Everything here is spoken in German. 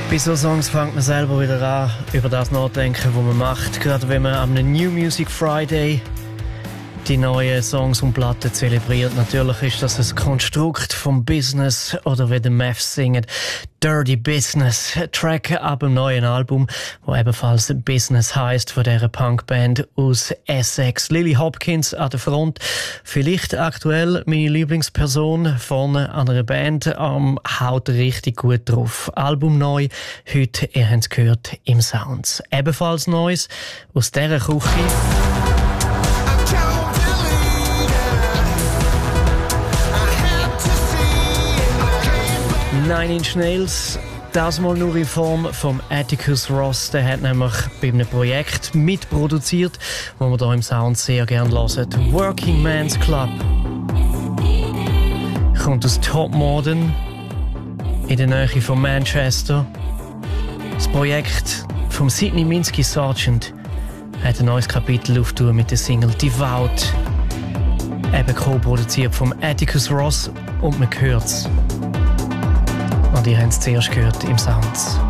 Bei so Songs fängt man selber wieder an, über das nachdenken, was man macht. Gerade wenn man am New Music Friday die neuen Songs und Platten zelebriert. Natürlich ist das ein Konstrukt vom Business oder wie der Mavs singt, Dirty Business. Track ab dem neuen Album, wo ebenfalls Business heisst, von dieser Punkband aus Essex. Lily Hopkins an der Front. Vielleicht aktuell meine Lieblingsperson vorne an einer Band. Haut richtig gut drauf. Album neu. Heute, ihr habt es gehört, im Sounds. Ebenfalls Neues aus dieser Küche. Nine Inch Nails, das mal nur in Form vom Atticus Ross. Der hat nämlich bei einem Projekt mitproduziert, das wir hier im Sound sehr gerne hören. Working Man's Club. Kommt aus Top Modern, in der Nähe von Manchester. Das Projekt von Sidney Minsky Sargent hat ein neues Kapitel aufgetan mit der Single Devout. Eben co-produziert vom Atticus Ross und man hört's. Und ihr habt es zuerst gehört im Sounds.